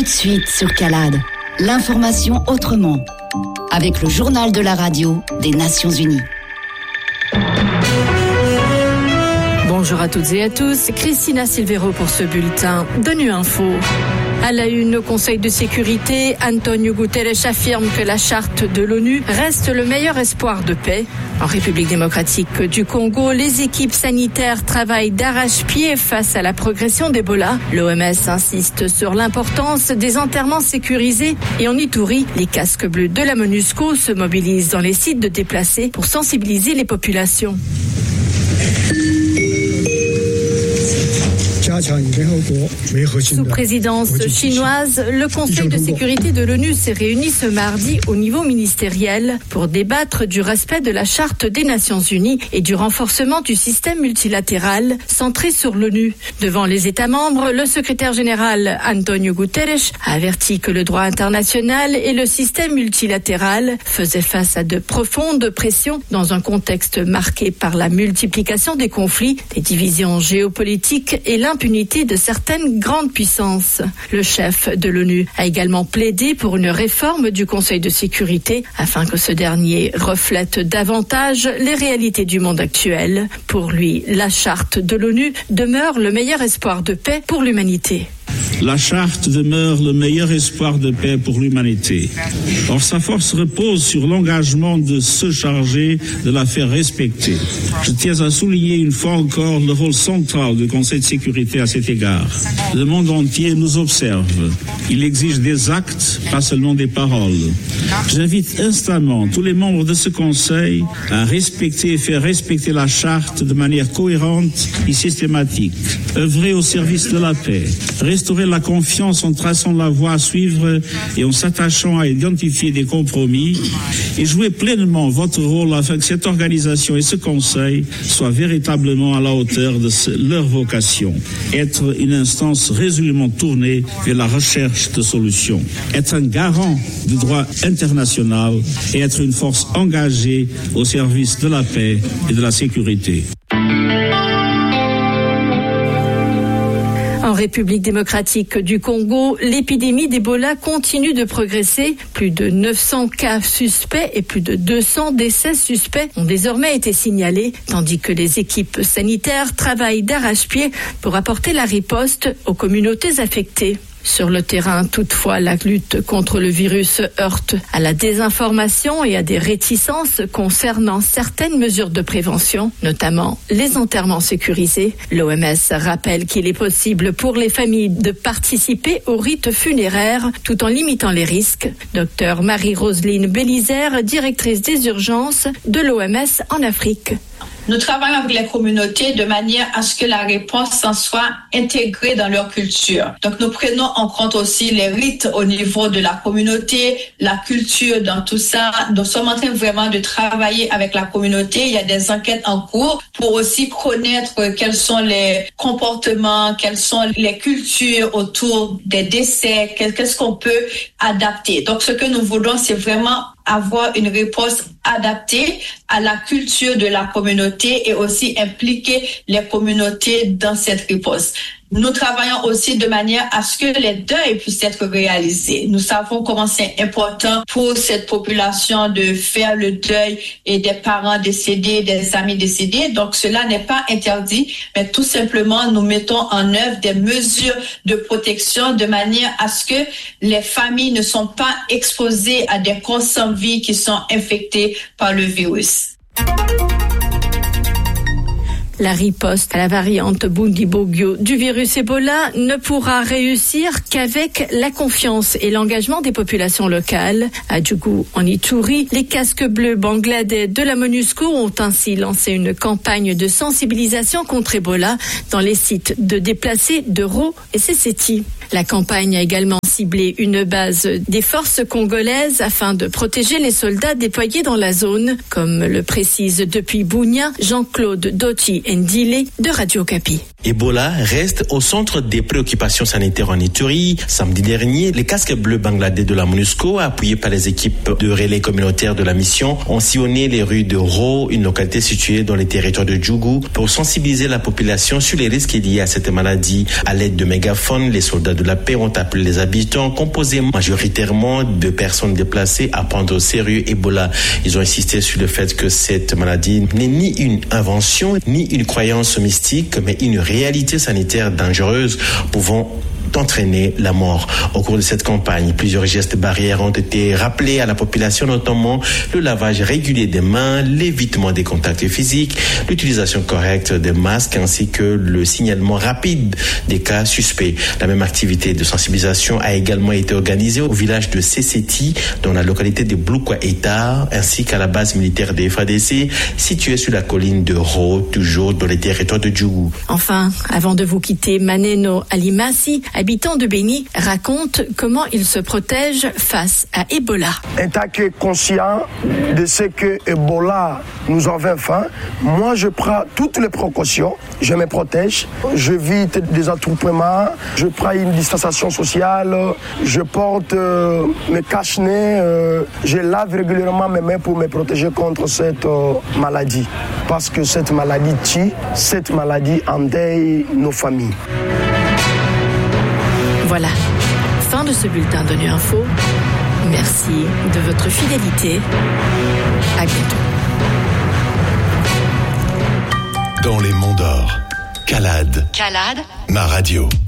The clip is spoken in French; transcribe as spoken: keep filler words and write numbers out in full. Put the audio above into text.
suite sur Calade, l'information autrement, avec le journal de la radio des Nations Unies. Bonjour à toutes et à tous, Christina Silvero pour ce bulletin d'ONU Info. À la une au Conseil de sécurité, Antonio Guterres affirme que la charte de l'ONU reste le meilleur espoir de paix. En République démocratique du Congo, les équipes sanitaires travaillent d'arrache-pied face à la progression d'Ebola. L'O M S insiste sur l'importance des enterrements sécurisés et en Ituri, les casques bleus de la MONUSCO se mobilisent dans les sites de déplacés pour sensibiliser les populations. Sous présidence chinoise, le Conseil de sécurité de l'ONU s'est réuni ce mardi au niveau ministériel pour débattre du respect de la Charte des Nations Unies et du renforcement du système multilatéral centré sur l'ONU. Devant les États membres, le secrétaire général Antonio Guterres a averti que le droit international et le système multilatéral faisaient face à de profondes pressions dans un contexte marqué par la multiplication des conflits, les divisions géopolitiques et l'impunité de certaines grandes puissances. Le chef de l'ONU a également plaidé pour une réforme du Conseil de sécurité afin que ce dernier reflète davantage les réalités du monde actuel. Pour lui, la charte de l'ONU demeure le meilleur espoir de paix pour l'humanité. La charte demeure le meilleur espoir de paix pour l'humanité. Or, sa force repose sur l'engagement de se charger de la faire respecter. Je tiens à souligner une fois encore le rôle central du Conseil de sécurité à cet égard. Le monde entier nous observe. Il exige des actes, pas seulement des paroles. J'invite instamment tous les membres de ce Conseil à respecter et faire respecter la charte de manière cohérente et systématique. Œuvrer au service de la paix. Restaurer la confiance en traçant la voie à suivre et en s'attachant à identifier des compromis et jouer pleinement votre rôle afin que cette organisation et ce Conseil soient véritablement à la hauteur de ce, leur vocation. Être une instance résolument tournée vers la recherche de solutions. Être un garant du droit international et être une force engagée au service de la paix et de la sécurité. En République démocratique du Congo, l'épidémie d'Ebola continue de progresser. Plus de neuf cents cas suspects et plus de deux cents décès suspects ont désormais été signalés, tandis que les équipes sanitaires travaillent d'arrache-pied pour apporter la riposte aux communautés affectées. Sur le terrain, toutefois, la lutte contre le virus heurte à la désinformation et à des réticences concernant certaines mesures de prévention, notamment les enterrements sécurisés. L'O M S rappelle qu'il est possible pour les familles de participer au rite funéraire tout en limitant les risques. Docteur Marie-Roseline Bélizaire, directrice des urgences de l'O M S en Afrique. Nous travaillons avec les communautés de manière à ce que la réponse en soit intégrée dans leur culture. Donc, nous prenons en compte aussi les rites au niveau de la communauté, la culture dans tout ça. Nous sommes en train vraiment de travailler avec la communauté. Il y a des enquêtes en cours pour aussi connaître quels sont les comportements, quelles sont les cultures autour des décès, qu'est-ce qu'on peut adapter. Donc, ce que nous voulons, c'est vraiment avoir une réponse adaptée à la culture de la communauté et aussi impliquer les communautés dans cette réponse. Nous travaillons aussi de manière à ce que les deuils puissent être réalisés. Nous savons comment c'est important pour cette population de faire le deuil et des parents décédés, des amis décédés. Donc cela n'est pas interdit, mais tout simplement nous mettons en œuvre des mesures de protection de manière à ce que les familles ne sont pas exposées à des corps sans vie qui sont infectés par le virus. La riposte à la variante Bundibugyo du virus Ebola ne pourra réussir qu'avec la confiance et l'engagement des populations locales. À Djougou, en Ituri, les casques bleus bangladais de la MONUSCO ont ainsi lancé une campagne de sensibilisation contre Ebola dans les sites de déplacés de Ro et Seseti. La campagne a également ciblé une base des forces congolaises afin de protéger les soldats déployés dans la zone, comme le précise depuis Bunia Jean-Claude Dotti, Ndile de Radio Okapi. Ebola reste au centre des préoccupations sanitaires en Ituri. Samedi dernier, les casques bleus bangladais de la MONUSCO, appuyés par les équipes de relais communautaires de la mission, ont sillonné les rues de Ro, une localité située dans les territoires de Djougou, pour sensibiliser la population sur les risques liés à cette maladie. À l'aide de mégaphones, les soldats de la paix ont appelé les habitants, composés majoritairement de personnes déplacées, à prendre au sérieux Ebola. Ils ont insisté sur le fait que cette maladie n'est ni une invention, ni une croyance mystique, mais une réalité sanitaire dangereuse pouvant d'entraîner la mort. Au cours de cette campagne, plusieurs gestes barrières ont été rappelés à la population, notamment le lavage régulier des mains, l'évitement des contacts physiques, l'utilisation correcte des masques ainsi que le signalement rapide des cas suspects. La même activité de sensibilisation a également été organisée au village de Seseti, dans la localité de Blukwa-Eta, ainsi qu'à la base militaire de F A D C, située sur la colline de Ro, toujours dans les territoires de Djougou. Enfin, avant de vous quitter, Maneno Alimasi, habitant de Béni, raconte comment il se protège face à Ebola. En tant que conscient de ce que Ebola nous en fait fin, moi je prends toutes les précautions, je me protège, j'évite des attroupements, je prends une distanciation sociale, je porte euh, mes cache-nez, euh, je lave régulièrement mes mains pour me protéger contre cette euh, maladie. Parce que cette maladie tue, cette maladie endeuille nos familles. Voilà, fin de ce bulletin d'ONU Info. Merci de votre fidélité. À bientôt. Dans les monts d'or, Calade. Calade. Ma radio.